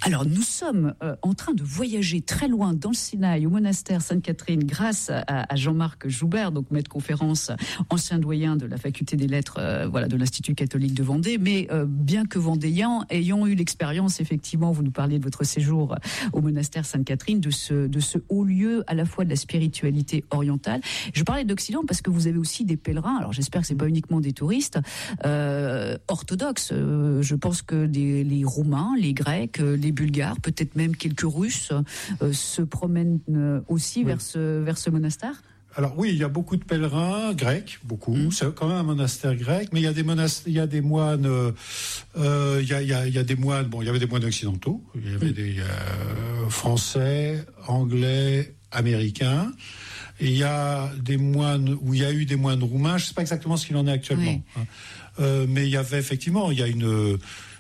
Alors, nous sommes en train de voyager très loin dans le Sinaï, au monastère Sainte-Catherine, grâce à Jean-Marc Joubert, donc maître conférence, ancien doyen de la faculté des lettres, de l'Institut catholique de Vendée. Mais bien que vendéen, ayant eu l'expérience, effectivement, vous nous parliez de votre séjour au monastère Sainte-Catherine, de ce haut lieu à la fois de la spiritualité orientale. Je parlais d'Occident parce que vous avez aussi des pèlerins. Alors, j'espère que c'est pas uniquement des touristes orthodoxes. Je pense que les Roumains, les Grecs, les Bulgares, peut-être même quelques Russes se promènent aussi vers ce monastère. Alors oui, il y a beaucoup de pèlerins grecs, beaucoup. C'est quand même un monastère grec, mais il y a des il y a des moines, il y a des moines. Bon, il y avait des moines occidentaux, il y avait des français, anglais, américains. Et il y a des moines où il y a eu des moines roumains. Je ne sais pas exactement ce qu'il en est actuellement, mais il y avait effectivement, il y a une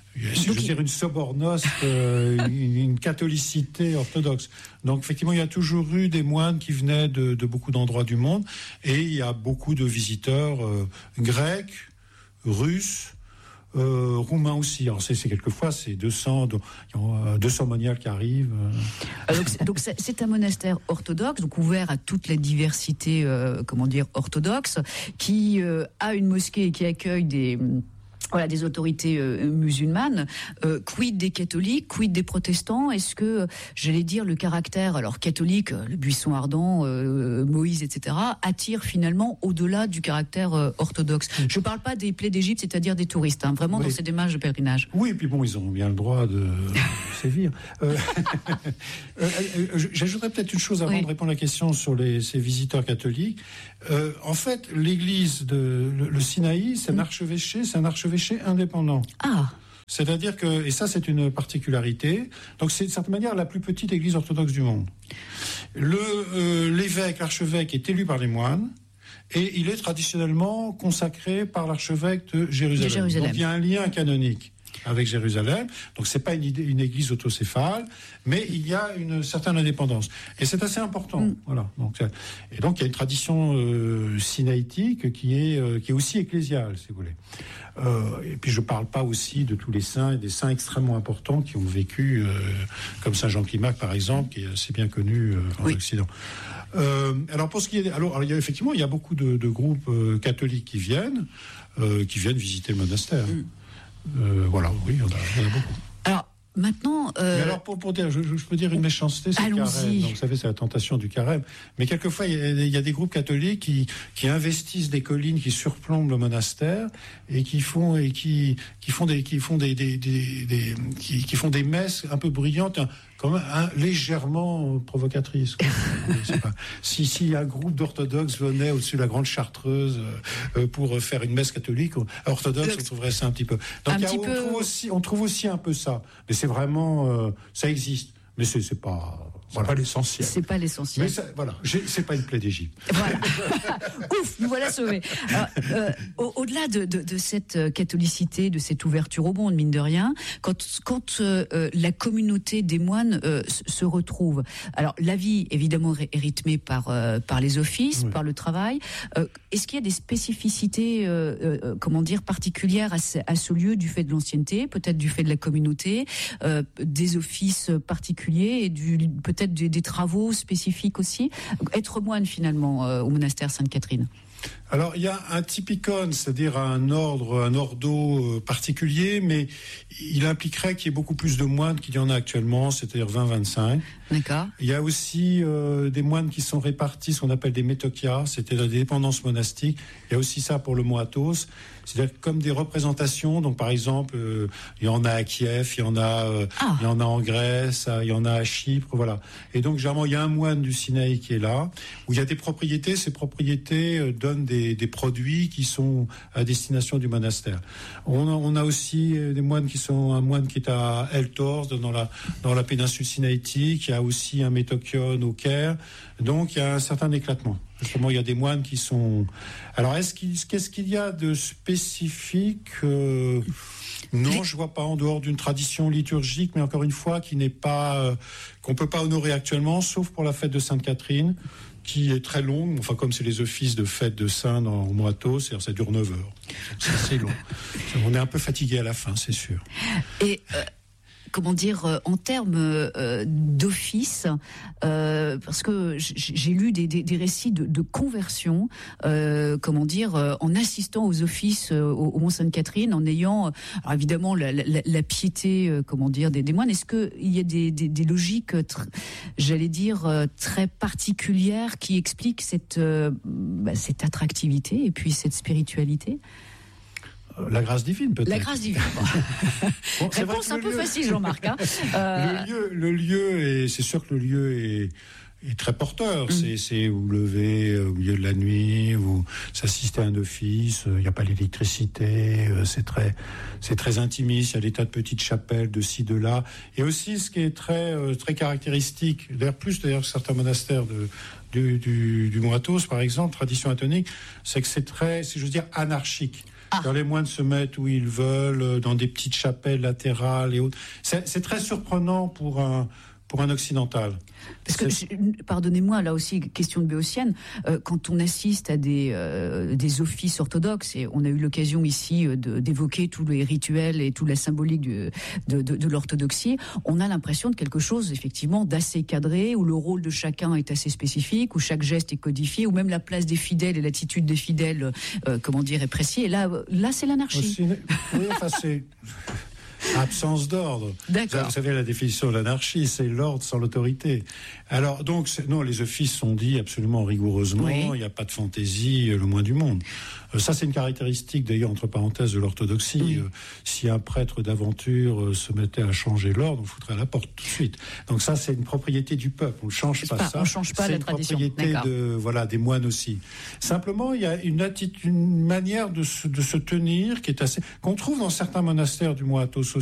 sobornost, une catholicité orthodoxe. Donc effectivement, il y a toujours eu des moines qui venaient de beaucoup d'endroits du monde, et il y a beaucoup de visiteurs grecs, russes, roumains aussi. Alors c'est quelquefois c'est 200 moniales qui arrivent. Donc c'est un monastère orthodoxe, donc ouvert à toute la diversité, orthodoxe, qui a une mosquée et qui accueille des autorités musulmanes. Quid des catholiques, quid des protestants? Est-ce que, j'allais dire, le caractère catholique, le buisson ardent, Moïse, etc., attire finalement au-delà du caractère orthodoxe? Je ne parle pas des plaies d'Égypte, c'est-à-dire des touristes, vraiment dans ces démarches de pèlerinage. Oui, et puis bon, ils ont bien le droit de sévir. J'ajouterais peut-être une chose avant de répondre à la question sur ces visiteurs catholiques. En fait, l'église le Sinaï, c'est un archevêché indépendant. Ah. C'est-à-dire que, et ça c'est une particularité, donc c'est de certaine manière la plus petite église orthodoxe du monde. L'archevêque est élu par les moines, et il est traditionnellement consacré par l'archevêque de Jérusalem. Donc il y a un lien canonique avec Jérusalem. Donc c'est pas une église autocéphale, mais il y a une certaine indépendance. Et c'est assez important. Voilà. Donc il y a une tradition sinaïtique qui est aussi ecclésiale, si vous voulez. Et puis je parle pas aussi de tous les saints, et des saints extrêmement importants qui ont vécu, comme Saint Jean Climac par exemple, qui est assez bien connu en Occident. Alors pour ce qui est, alors il y a effectivement, il y a beaucoup de groupes catholiques qui viennent visiter le monastère. Voilà, oui, il y en a beaucoup. Alors, maintenant... Mais alors, pour dire, je peux dire une méchanceté, c'est le carême. Donc, vous savez, c'est la tentation du carême. Mais quelquefois, il y a des groupes catholiques qui investissent des collines qui surplombent le monastère et qui font des messes un peu brillantes, quand même légèrement provocatrices. Si un groupe d'orthodoxes venait au-dessus de la Grande Chartreuse pour faire une messe catholique orthodoxe, on trouverait ça un petit peu. Donc on trouve aussi un peu ça. Mais c'est vraiment ça existe. Mais c'est pas l'essentiel. C'est pas l'essentiel. Mais c'est pas une plaie d'Égypte. Voilà. Ouf, nous voilà sauvés. Au-delà de cette catholicité, de cette ouverture au monde, mine de rien, quand la communauté des moines se retrouve, alors la vie évidemment est rythmée par les offices, par le travail. Est-ce qu'il y a des spécificités, particulières à ce lieu du fait de l'ancienneté, peut-être du fait de la communauté, des offices particuliers et peut-être des travaux spécifiques aussi? Être moine finalement au monastère Sainte-Catherine. Alors il y a un typicon, c'est-à-dire un ordo particulier, mais il impliquerait qu'il y ait beaucoup plus de moines qu'il y en a actuellement, c'est-à-dire 20-25. D'accord. Il y a aussi des moines qui sont répartis, ce qu'on appelle des métochias, c'était la dépendance monastique. Il y a aussi ça pour le moatos, c'est-à-dire comme des représentations. Donc par exemple, il y en a à Kiev, il y en a en Grèce, il y en a à Chypre, voilà. Et donc généralement il y a un moine du Sinaï qui est là, où il y a des propriétés. Ces propriétés donnent des produits qui sont à destination du monastère. On a aussi des moines un moine qui est à El Tors, dans la péninsule sinaïtique. Il y a aussi un métochion au Caire. Donc il y a un certain éclatement. Justement, il y a des moines qui sont... Alors qu'est-ce qu'il y a de spécifique Non, je vois pas, en dehors d'une tradition liturgique, mais encore une fois, qu'on peut pas honorer actuellement, sauf pour la fête de Sainte-Catherine, qui est très longue, enfin comme c'est les offices de fête de Saint au Moatos, c'est-à-dire ça dure 9 heures. C'est assez long. On est un peu fatigué à la fin, c'est sûr. Et comment dire, en termes d'office, parce que j'ai lu des récits de conversion, comment dire, en assistant aux offices au Mont-Sainte-Catherine, en ayant, alors évidemment, la piété, comment dire, des moines. Est-ce qu'il y a des logiques, j'allais dire, très particulières qui expliquent cette attractivité et puis cette spiritualité? La grâce divine, peut-être. La grâce divine. Bon, réponse un peu facile, Jean-Marc. Hein. Le lieu, et c'est sûr que le lieu est très porteur. C'est vous lever au milieu de la nuit, vous s'assistez à un office, il n'y a pas l'électricité, c'est très intimiste, il y a des tas de petites chapelles de ci, de là. Et aussi, ce qui est très caractéristique, d'ailleurs plus que certains monastères du Mont Athos, par exemple, tradition athonique, c'est que c'est je veux dire, anarchique. Quand les moines se mettent où ils veulent, dans des petites chapelles latérales et autres. C'est très surprenant pour un occidental. Parce que, pardonnez-moi, là aussi, question de béotienne, quand on assiste à des offices orthodoxes, et on a eu l'occasion ici d'évoquer tous les rituels et toute la symbolique de l'orthodoxie, on a l'impression de quelque chose, effectivement, d'assez cadré, où le rôle de chacun est assez spécifique, où chaque geste est codifié, où même la place des fidèles et l'attitude des fidèles, comment dire, est précis. Et là c'est l'anarchie. Oui, enfin, c'est... Absence d'ordre. D'accord. Vous savez, la définition de l'anarchie, c'est l'ordre sans l'autorité. Alors, donc, non, les offices sont dits absolument rigoureusement. Oui. Il n'y a pas de fantaisie, le moins du monde. Ça, c'est une caractéristique, d'ailleurs, entre parenthèses, de l'orthodoxie. Oui. Si un prêtre d'aventure se mettait à changer l'ordre, on foutrait à la porte tout de suite. Donc ça, c'est une propriété du peuple. On ne change pas ça. On ne change pas la tradition. C'est une propriété des moines aussi. Simplement, il y a une manière de se tenir qui est qu'on trouve dans certains monastères du Mont Athos